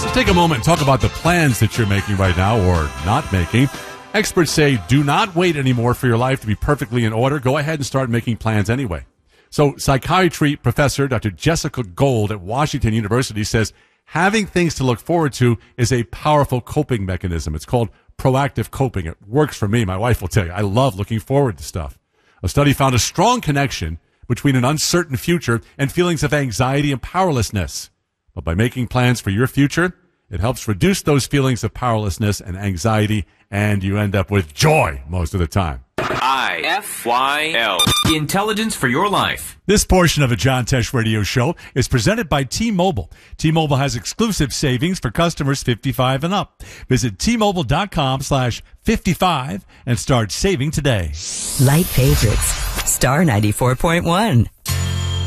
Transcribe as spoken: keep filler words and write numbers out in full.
Let's take a moment and talk about the plans that you're making right now or not making. Experts say do not wait anymore for your life to be perfectly in order. Go ahead and start making plans anyway. So psychiatry professor Doctor Jessica Gold at Washington University says having things to look forward to is a powerful coping mechanism. It's called proactive coping. It works for me. My wife will tell you. I love looking forward to stuff. A study found a strong connection between an uncertain future and feelings of anxiety and powerlessness. But by making plans for your future, it helps reduce those feelings of powerlessness and anxiety, and you end up with joy most of the time. I F Y L. Intelligence for your life. This portion of a John Tesh Radio Show is presented by T-Mobile. T-Mobile has exclusive savings for customers fifty-five and up. Visit T-Mobile.com slash 55 and start saving today. Light favorites. Star ninety-four point one.